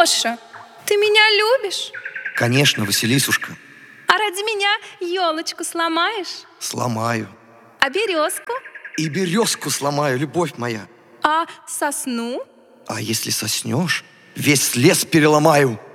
Леша, ты меня любишь? Конечно, Василисушка. А ради меня елочку сломаешь? Сломаю. А березку? И березку сломаю, любовь моя. А сосну? А если соснешь, весь лес переломаю.